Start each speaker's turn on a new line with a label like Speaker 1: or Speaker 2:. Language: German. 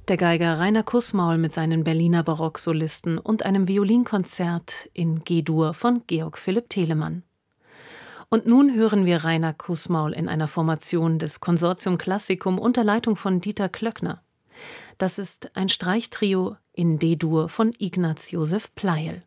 Speaker 1: der Geiger Rainer Kussmaul mit seinen Berliner Barocksolisten und einem Violinkonzert in G-Dur von Georg Philipp Telemann. Und nun hören wir Rainer Kussmaul in einer Formation des Consortium Classicum unter Leitung von Dieter Klöckner. Das ist ein Streichtrio in D-Dur von Ignaz Josef Pleyel.